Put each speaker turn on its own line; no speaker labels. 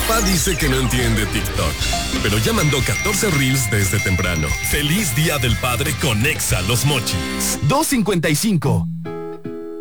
papá dice que no entiende TikTok, pero ya mandó 14 reels desde temprano. Feliz Día del Padre con Exa Los Mochis.
255.